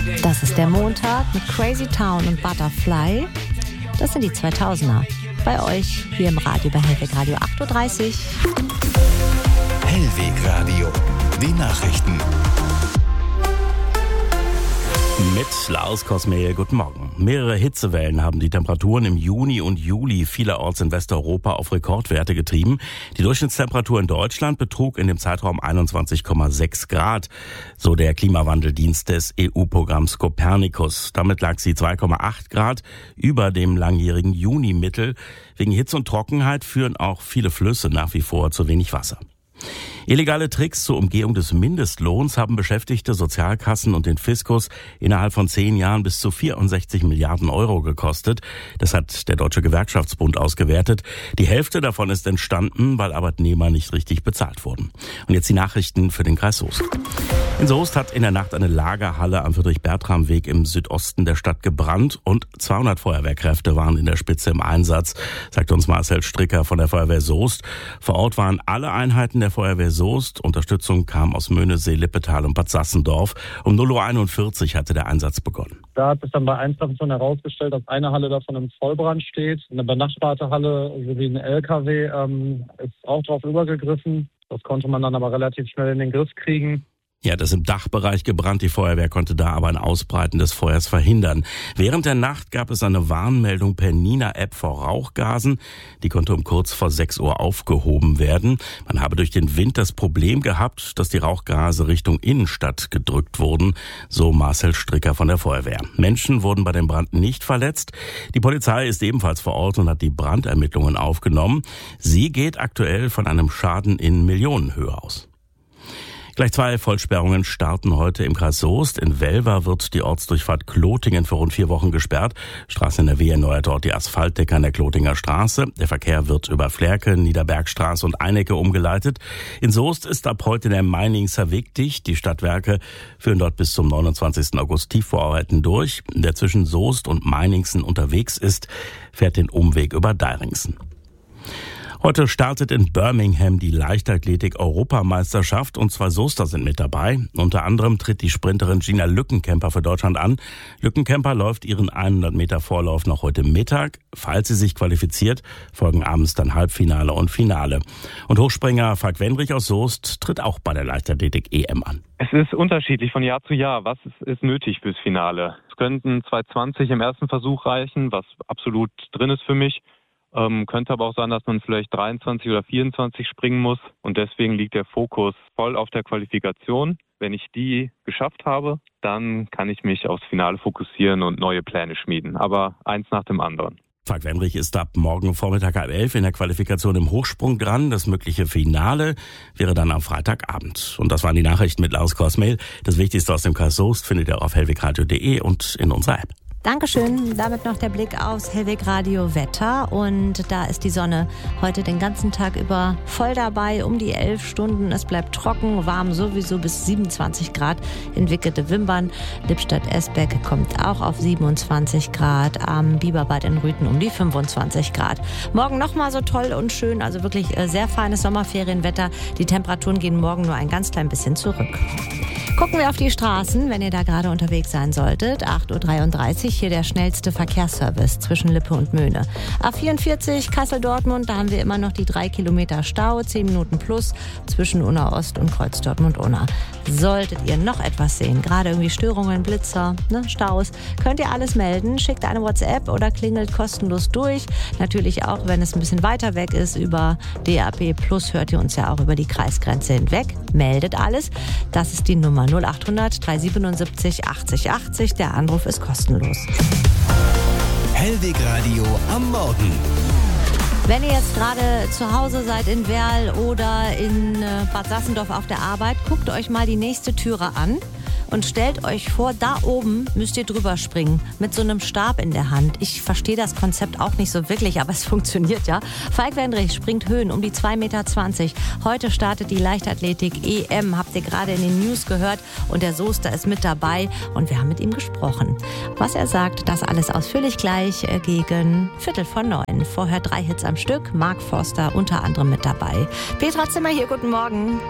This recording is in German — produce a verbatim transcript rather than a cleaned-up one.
Das ist der Montag mit Crazy Town und Butterfly. Das sind die zweitausender. Bei euch hier im Radio bei Hellweg Radio acht Uhr dreißig. Hellweg Radio, die Nachrichten. Mit Lars Kosmehl, guten Morgen. Mehrere Hitzewellen haben die Temperaturen im Juni und Juli vielerorts in Westeuropa auf Rekordwerte getrieben. Die Durchschnittstemperatur in Deutschland betrug in dem Zeitraum einundzwanzig Komma sechs Grad, so der Klimawandeldienst des E U-Programms Copernicus. Damit lag sie zwei Komma acht Grad über dem langjährigen Juni-Mittel. Wegen Hitze und Trockenheit führen auch viele Flüsse nach wie vor zu wenig Wasser. Illegale Tricks zur Umgehung des Mindestlohns haben Beschäftigte, Sozialkassen und den Fiskus innerhalb von zehn Jahren bis zu vierundsechzig Milliarden Euro gekostet. Das hat der Deutsche Gewerkschaftsbund ausgewertet. Die Hälfte davon ist entstanden, weil Arbeitnehmer nicht richtig bezahlt wurden. Und jetzt die Nachrichten für den Kreis Soest. In Soest hat in der Nacht eine Lagerhalle am Friedrich-Bertram-Weg im Südosten der Stadt gebrannt und zweihundert Feuerwehrkräfte waren in der Spitze im Einsatz, sagt uns Marcel Stricker von der Feuerwehr Soest. Vor Ort waren alle Einheiten der Feuerwehr Soest. Unterstützung kam aus Möhnesee, Lippetal und Bad Sassendorf. Um null Uhr einundvierzig hatte der Einsatz begonnen. Da hat sich dann bei Einsatzpersonen herausgestellt, dass eine Halle davon im Vollbrand steht. Eine benachbarte Halle sowie ein L K W ähm, ist auch drauf übergegriffen. Das konnte man dann aber relativ schnell in den Griff kriegen. Ja, das im Dachbereich gebrannt. Die Feuerwehr konnte da aber ein Ausbreiten des Feuers verhindern. Während der Nacht gab es eine Warnmeldung per Nina-App vor Rauchgasen. Die konnte um kurz vor sechs Uhr aufgehoben werden. Man habe durch den Wind das Problem gehabt, dass die Rauchgase Richtung Innenstadt gedrückt wurden, so Marcel Stricker von der Feuerwehr. Menschen wurden bei dem Brand nicht verletzt. Die Polizei ist ebenfalls vor Ort und hat die Brandermittlungen aufgenommen. Sie geht aktuell von einem Schaden in Millionenhöhe aus. Gleich zwei Vollsperrungen starten heute im Kreis Soest. In Welver wird die Ortsdurchfahrt Klotingen für rund vier Wochen gesperrt. Straßen N R W erneuert dort die Asphaltdecke an der Klotinger Straße. Der Verkehr wird über Flerke, Niederbergstraße und Einecke umgeleitet. In Soest ist ab heute der Meiningser Weg dicht. Die Stadtwerke führen dort bis zum neunundzwanzigsten August Tiefbauarbeiten durch. Wer zwischen Soest und Meiningsen unterwegs ist, fährt den Umweg über Deiringsen. Heute startet in Birmingham die Leichtathletik-Europameisterschaft und zwei Soester sind mit dabei. Unter anderem tritt die Sprinterin Gina Lückenkämper für Deutschland an. Lückenkämper läuft ihren hundert Meter Vorlauf noch heute Mittag. Falls sie sich qualifiziert, folgen abends dann Halbfinale und Finale. Und Hochspringer Falk Wendrich aus Soest tritt auch bei der Leichtathletik-E M an. Es ist unterschiedlich von Jahr zu Jahr. Was ist, ist nötig fürs Finale? Es könnten zwei zwanzig im ersten Versuch reichen, was absolut drin ist für mich. Ähm, könnte aber auch sein, dass man vielleicht dreiundzwanzig oder vierundzwanzig springen muss. Und deswegen liegt der Fokus voll auf der Qualifikation. Wenn ich die geschafft habe, dann kann ich mich aufs Finale fokussieren und neue Pläne schmieden. Aber eins nach dem anderen. Falk Wendrich ist ab morgen Vormittag halb elf in der Qualifikation im Hochsprung dran. Das mögliche Finale wäre dann am Freitagabend. Und das waren die Nachrichten mit Lars Kosmehl. Das Wichtigste aus dem Kreis Soest findet ihr auf hellwegradio punkt de und in unserer App. Dankeschön. Damit noch der Blick aufs Hellweg Radio Wetter. Und da ist die Sonne heute den ganzen Tag über voll dabei, um die elf Stunden. Es bleibt trocken, warm sowieso bis siebenundzwanzig Grad in Wickede Wimbern. Lippstadt-Esbeck kommt auch auf siebenundzwanzig Grad. Am Bieberbad in Rüthen um die fünfundzwanzig Grad. Morgen nochmal so toll und schön, also wirklich sehr feines Sommerferienwetter. Die Temperaturen gehen morgen nur ein ganz klein bisschen zurück. Gucken wir auf die Straßen, wenn ihr da gerade unterwegs sein solltet. acht Uhr dreiunddreißig, hier der schnellste Verkehrsservice zwischen Lippe und Möhne. A vierundvierzig Kassel-Dortmund, da haben wir immer noch die drei Kilometer Stau, zehn Minuten plus zwischen Unna Ost und Kreuz Dortmund-Unna. Solltet ihr noch etwas sehen, gerade irgendwie Störungen, Blitzer, ne, Staus, könnt ihr alles melden. Schickt eine WhatsApp oder klingelt kostenlos durch. Natürlich auch, wenn es ein bisschen weiter weg ist, über D A B Plus hört ihr uns ja auch über die Kreisgrenze hinweg. Meldet alles. Das ist die Nummer null acht hundert drei siebenundsiebzig achtzig achtzig. Der Anruf ist kostenlos. Hellweg Radio am Morgen. Wenn ihr jetzt gerade zu Hause seid in Werl oder in Bad Sassendorf auf der Arbeit, guckt euch mal die nächste Türe an und stellt euch vor, da oben müsst ihr drüber springen mit so einem Stab in der Hand. Ich verstehe das Konzept auch nicht so wirklich, aber es funktioniert ja. Falk Wendrich springt Höhen um die zwei Meter zwanzig. Heute startet die Leichtathletik E M, habt ihr gerade in den News gehört. Und der Soester ist mit dabei und wir haben mit ihm gesprochen. Was er sagt, das alles ausführlich gleich gegen Viertel vor neun. Vorher drei Hits am Stück, Mark Forster unter anderem mit dabei. Petra Zimmer hier, guten Morgen.